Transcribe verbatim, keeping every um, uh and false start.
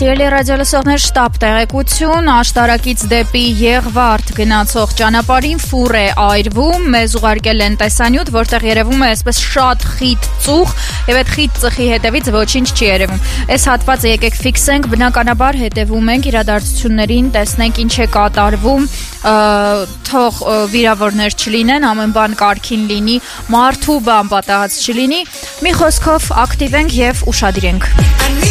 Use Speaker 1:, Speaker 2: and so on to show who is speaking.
Speaker 1: Սիրելի ռադիոլսողներ, շտապ տեղեկություն, աշտարակից դեպի Եղվարդ գնացող ճանապարհին ֆուր է այրվում, մեզ ուղարկել են տեսանյութ, որտեղ երևում է այսպես շատ խիտ ծուխ, եւ այդ խիտ ծխի հետևից ոչինչ չի երևում։ Այս հատվածը եկեք ֆիքսենք, բնականաբար հետևում ենք իրադարձություններին, տեսնենք ինչ է կատարվում, թող վիրավորներ չլինեն, ամեն բան կարգին լինի, մարդու բան պատահած չլինի։ Մի խոսքով ակտիվ ենք եւ ուշադիր ենք։